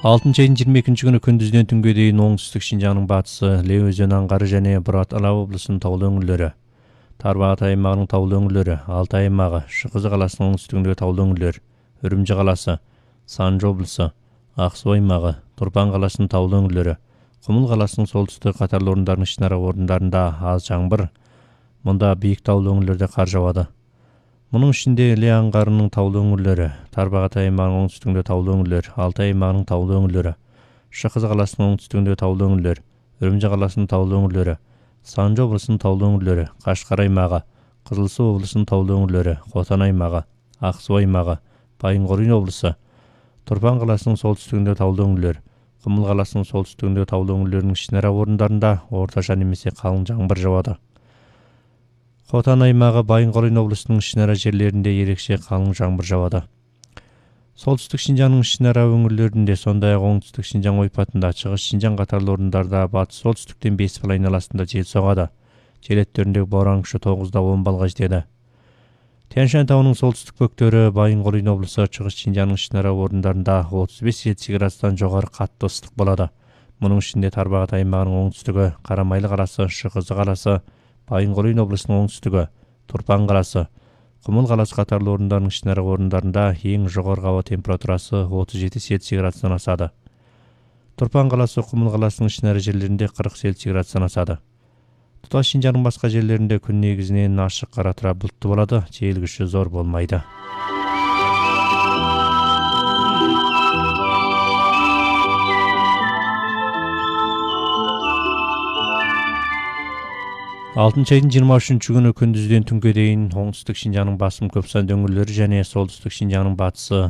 6 айдын 22 күнү күндүздөн түнгө дейин оңтүстүк Шинжаңдын батысы, Ле өзөнү аңгары жана Бурат Ала облусунун таулуу өңүрлөрү, Тарбағат аймагынын таулуу өңүрлөрү, Алтай аймагы, Шыкызы каласынын оңтүстүгүндөгү таулуу өңүрлөр, Үрүмчү каласы, Санжы облусу, Ак Суу аймагы, Турпан каласынын таулуу өңүрлөрү, Кумул каласынын солтүстүк катарлуу орундардын ишнара орундарында аз жамгыр, мында бийик таулуу өңүрлөрдө кар жаады. Мунун ичинде Ле аңгарынын таулуу өңүрлөрү, Тарбағат аймагынын оңтүстүгүндөгү таулуу өңүрлөр, Алтай аймагынын таулуу өңүрлөрү, Шыкызы каласынын оңтүстүгүндөгү таулуу өңүрлөр, Үрүмчү каласынын таулуу өңүрлөрү, Санжы облусунун таулуу өңүрлөрү, Кашкар аймагы, Кызыл Суу облусунун таулуу өңүрлөрү, Котон аймагы, Ак Суу аймагы, Байын-Корин облусу, Турпан каласынын солтүстүгүндөгү таулуу өңүрлөр, Кумул каласынын солтүстүгүндөгү таулуу өңүрлөрүнүн ишнара орундарында орточо немесе калың жамгыр жаады. Котон аймагы, Байын-Корин облусунун ишнара жерлеринде ерекше калың жамгыр жаады. Солтүстүк Шинжаңдын ишнара өңүрлөрүндө, сондай эле оңтүстүк Шинжаң ойпатында, Чыгыш Шинжаң катарлуу орундарда батыш солтүстүктөн Беспил айналасында жел согады. Жел эттериндеги боорон күчү 9-10 балга жетеді. Тянь-Шань тауынын солтүстүк бөктөрү, Байын-Корин облусу, Чыгыш Шинжаңдын ишнара орундарында 35-70 градустан жогору катуу ыстык болот. Мунун ичинде Тарбағат аймагынын оңтүстүгү, Карамайлы каласы, Шыкызы каласы, Байын-Корин облусунун оңтүстүгү, Турпан каласы, Кумул каласы катарлуу орундардын ишнара орундарында эң жогорку аба температурасы 37-70 градустан асады. Турпан каласы, Кумул каласынын ишнара жерлеринде 40-70 градустан асады. Туташ Шинжаңдын башка жерлеринде күн негизинен ашык кара тура булуттуу болот, жел күчү зор болмайды. Алтынчы айдын 23 күнү күндүздөн түнгө дейин оңтүстүк Шинжаңдын басым көп сандуу өңүрлөрү жана солтүстүк Шинжаңдын батысы,